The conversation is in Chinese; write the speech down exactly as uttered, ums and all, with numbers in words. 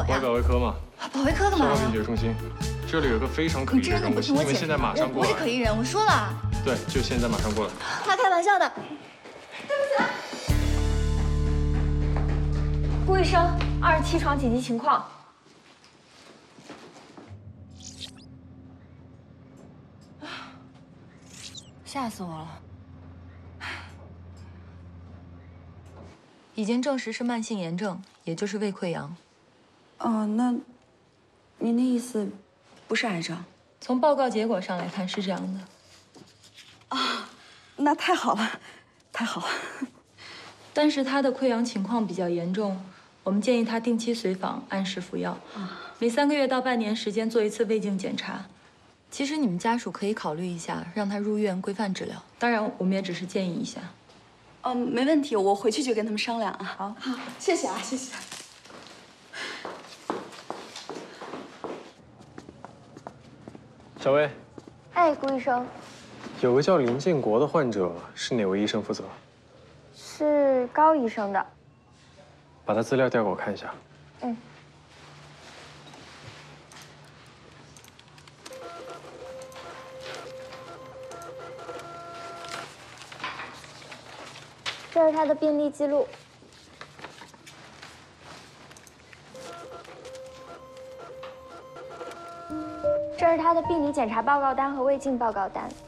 呀？ 我保卫科嘛。 保卫科干嘛消防呀？ 秘诀中心，这里有个非常可疑你这人怎的人物， 么不听我解释？ 你们现在马上我过来。 不是可疑人，我说了。 对，就现在马上过来。 他开玩笑的。 顾医生，二十七床紧急情况。 吓死我了！已经证实是慢性炎症，也就是胃溃疡。 哦，那您的意思不是癌症？ 从报告结果上来看是这样的。 啊，那太好了，太好了。 但是他的溃疡情况比较严重，我们建议他定期随访，按时服药，每三个月到半年时间做一次胃镜检查。其实你们家属可以考虑一下，让他入院规范治疗。当然，我们也只是建议一下。 嗯，没问题，我回去就跟他们商量啊。 好， 好，谢谢啊，谢谢。 小薇， 哎，顾医生， 有个叫林建国的患者，是哪位医生负责？ 是高医生的。 把他资料调给我看一下。 嗯。这是他的病历记录。这是他的病理检查报告单和胃镜报告单。